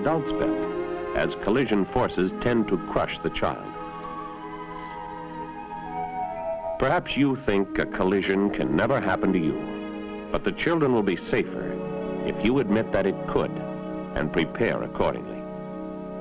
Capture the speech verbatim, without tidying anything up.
adults bet, as collision forces tend to crush the child. Perhaps you think a collision can never happen to you, but the children will be safer if you admit that it could and prepare accordingly.